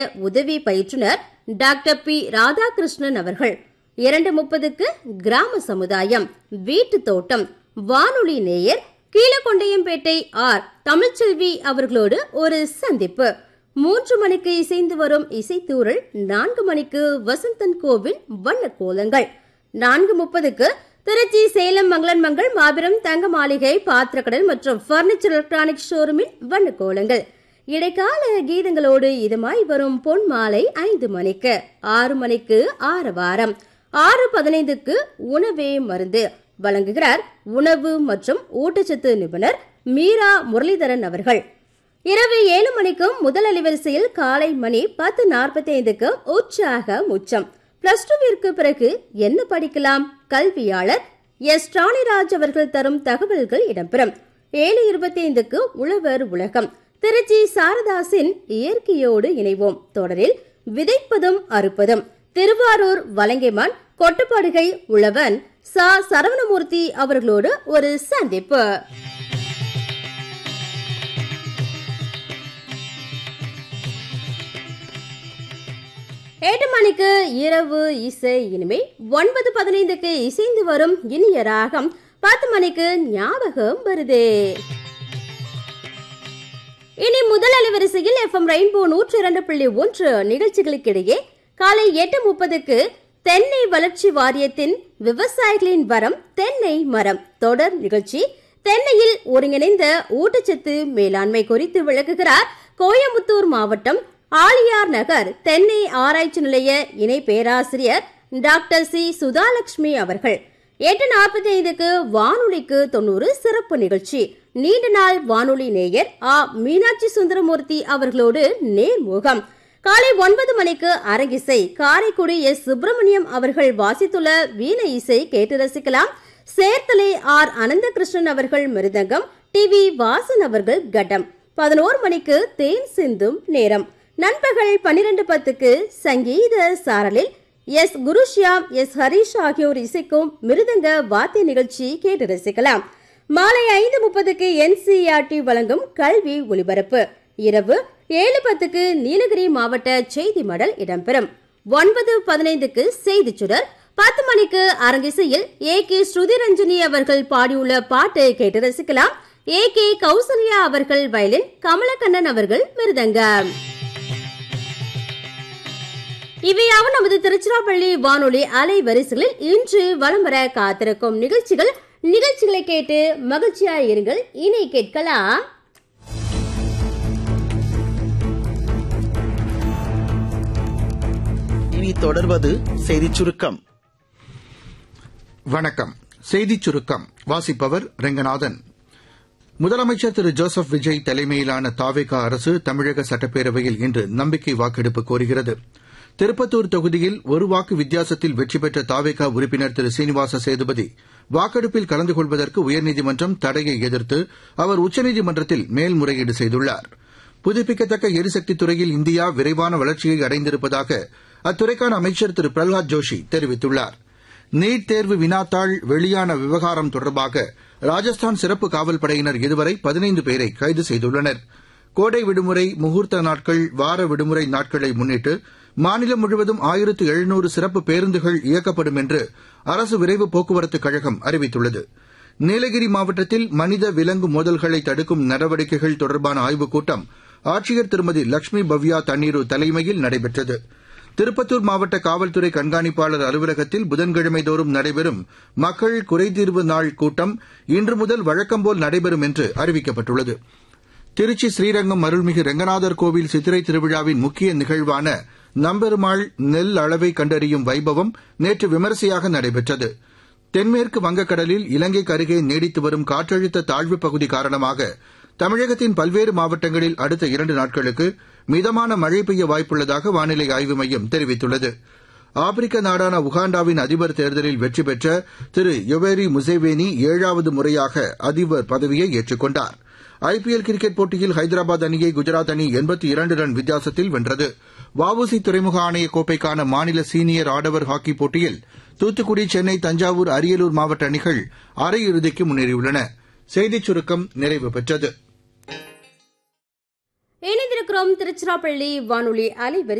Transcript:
உதவி பயிற்றுனர் doctor B Radhakrishnan அவர்கள். 2:30க்கு கிராம சமுதாயம், வீட்டு தோட்டம், வானொலி நேயர் கீழகொண்டையம்பேட்டை ஆர் தமிழ்ச்செல்வி அவர்களோடு ஒரு சந்திப்பு. 3 மணிக்கு இசைந்து வரும் இசைத்தூரல். 4 மணிக்கு வசந்தன் கோவில் வண்ண கோலங்கள். 4:30க்கு திருச்சி சேலம் மங்களன் மங்கள் மாபெரும் தங்க மாளிகை பாத்திரக்கடல் மற்றும் பர்னிச்சர் எலக்ட்ரானிக் ஷோரூமின் வண்ண கோலங்கள். இடைக்கால கீதங்களோடு இதமாய் வரும் பொன் மாலை 5 மணிக்கு. 6 மணிக்கு ஆரவாரம். 6:15க்கு உணவே மருந்து வழங்குகிறார் உணவு மற்றும் ஊட்டச்சத்து நிபுணர் மீரா முரளிதரன் அவர்கள். இரவு 7 மணிக்கு முதல் அலைவரிசையில் காலை மணி 10:45க்கு உற்சாக உச்சம். +2விற்கு பிறகு என்ன படிக்கலாம், கல்வியாளர் எஸ் ராணிராஜ் அவர்கள் தரும் தகவல்கள் இடம்பெறும். 7:25க்கு உழவர் உலகம். திருச்சி சாரதாசின் இயற்கையோடு இணைவோம் தொடரில் விதைப்பதும் அறுப்பதும் திருவாரூர் வலங்கைமான் கொட்டுப்பாடுகை உழவன் சா சரவணமூர்த்தி அவர்களோடு ஒரு சந்திப்பு. எட்டு மணிக்கு இரவு இசை இனிமை. 9:15க்கு இசைந்து வரும் இனிய ராகம். 10 மணிக்கு ஞாபகம் வருதே. இனி முதல் அலைவரிசையில் FM ரெயின்போ 102.1 நிகழ்ச்சிகளுக்கிடையே காலை 8:30க்கு தென்னை வளர்ச்சி வாரியத்தின் விவசாயிகளின் வரம் தென்னை மரம் தொடர் நிகழ்ச்சி. தென்னையில் ஒருங்கிணைந்த ஊட்டச்சத்து மேலாண்மை குறித்து விளக்குகிறார் கோயம்புத்தூர் மாவட்டம் ஆலியார் நகர் தென்னை ஆராய்ச்சி நிலைய இணை பேராசிரியர் டாக்டர் சி சுதாலட்சுமி அவர்கள். 8:45க்கு வானொலிக்கு 90 சிறப்பு நிகழ்ச்சி. நீண்ட நாள் வானொலி நேயர் ஆ மீனாட்சி சுந்தரமூர்த்தி அவர்களோடு நேர்முகம். காலை 9 மணிக்கு அரங்கிசை. காரைக்குடி எஸ் சுப்பிரமணியம் அவர்கள் வாசித்துள்ள வீணை இசை கேட்டு ரசிக்கலாம். சேர்த்தலை ஆர் அனந்தகிருஷ்ணன் அவர்கள் மிருதங்கம், டிவி வாசன் அவர்கள் கட்டம். 11 மணிக்கு தேன் சிந்தும் நேரம். நண்பகல் 12:10க்கு சங்கீத சாரலில் எஸ் குருஷ்யாம், எஸ் ஹரிஷ் ஆகியோர் இசைக்கும் மிருதங்க வாத்திய நிகழ்ச்சி கேட்டு ரசிக்கலாம். மாலை 5:30க்கு NCERT வழங்கும் கல்வி ஒலிபரப்பு. இரவு 7:10க்கு நீலகிரி மாவட்ட செய்தி மடல் இடம்பெறும். 9:15க்கு செய்தி சுடர். 10 மணிக்கு அரங்கிசையில் AK ஸ்ருதிரஞ்சனி அவர்கள் பாடியுள்ள பாட்டை கேட்டு ரசிக்கலாம். AK கௌசல்யா அவர்கள் வயலின், கமலக்கண்ணன் அவர்கள் மிருதங்கம். இவையாவும் நமது திருச்சிராப்பள்ளி வானொலி அலைவரிசைகளில் இன்று வலம் வர காத்திருக்கும் நிகழ்ச்சிகளை கேட்டு மகிழ்ச்சியாய் இருங்கள். இனி கேட்கலாம் இனி தொடர்வது செய்திச் சுருக்கம். வணக்கம். செய்திச் சுருக்கம் வாசிப்பவர் ரெங்கநாதன். முதலமைச்சர் திரு ஜோசப் விஜய் தலைமையிலான தாவேகா அரசு தமிழக சட்டப்பேரவையில் இன்று நம்பிக்கை வாக்கெடுப்பு கோருகிறது. திருப்பத்தூர் தொகுதியில் ஒரு வாக்கு வித்தியாசத்தில் வெற்றி பெற்ற தாவேகா உறுப்பினர் திரு சீனிவாச சேதுபதி வாக்கெடுப்பில் கலந்து கொள்வதற்கு உயர்நீதிமன்றம் தடையை எதிர்த்து அவர் உச்சநீதிமன்றத்தில் மேல்முறையீடு செய்துள்ளார். புதுப்பிக்கத்தக்க எரிசக்தி துறையில் இந்தியா விரைவான வளர்ச்சியை அடைந்திருப்பதாக அத்துறைக்கான அமைச்சர் திரு பிரல்ஹாத் ஜோஷி தெரிவித்துள்ளார். நீட் தேர்வு வினாத்தாள் வெளியான விவகாரம் தொடர்பாக ராஜஸ்தான் சிறப்பு காவல் படையினர் இதுவரை 15 பேரை கைது செய்துள்ளனர். கோடை விடுமுறை, முகூர்த்த நாட்கள், வார விடுமுறை நாட்களை முன்னிட்டு மாநிலம் முழுவதும் 1700 சிறப்பு பேருந்துகள் இயக்கப்படும் என்று அரசு விரைவு போக்குவரத்துக் கழகம் அறிவித்துள்ளது. நீலகிரி மாவட்டத்தில் மனித விலங்கு மோதல்களை தடுக்கும் நடவடிக்கைகள் தொடர்பான ஆய்வுக் கூட்டம் ஆட்சியர் திருமதி லட்சுமி பவ்யா தண்ணீரு தலைமையில் நடைபெற்றது. திருப்பத்தூர் மாவட்ட காவல்துறை கண்காணிப்பாளர் அலுவலகத்தில் புதன்கிழமை தோறும் நடைபெறும் மக்கள் குறைதீர்வு நாள் கூட்டம் இன்று முதல் வழக்கம்போல் நடைபெறும் என்று அறிவிக்கப்பட்டுள்ளது. திருச்சி ஸ்ரீரங்கம் அருள்மிகு ரெங்கநாதர் கோவில் சித்திரை திருவிழாவின் முக்கிய நிகழ்வான நம்பெருமாள் நெல் அளவை கண்டறியும் வைபவம் நேற்று விமரிசையாக நடைபெற்றது. தென்மேற்கு வங்கக்கடலில் இலங்கைக்கு அருகே நீடித்து வரும் காற்றழுத்த தாழ்வுப் பகுதி காரணமாக தமிழகத்தின் பல்வேறு மாவட்டங்களில் அடுத்த 2 நாட்களுக்கு மிதமான மழை பெய்ய வாய்ப்புள்ளதாக வானிலை ஆய்வு மையம் தெரிவித்துள்ளது. ஆப்பிரிக்க நாடான உகாண்டாவின் அதிபர் தேர்தலில் வெற்றி பெற்ற திரு யொவேரி முசேவேனி 7வது முறையாக அதிபர் பதவியை ஏற்றுக் கொண்டார். IPL கிரிக்கெட் போட்டியில் ஹைதராபாத் அணியை குஜராத் அணி 82 ரன் வித்தியாசத்தில் வென்றது. வஉசி துறைமுக ஆணைய கோப்பைக்கான மாநில சீனியர் ஆடவர் ஹாக்கி போட்டியில் தூத்துக்குடி, சென்னை, தஞ்சாவூர், அரியலூர் மாவட்ட அணிகள் அரையிறுதிக்கு முன்னேறியுள்ளன. செய்திச் சுருக்கம் நிறைவு பெற்றது. இணைந்திருக்கிறோம் திருச்சிராப்பள்ளி வானொலி அலைவரிசை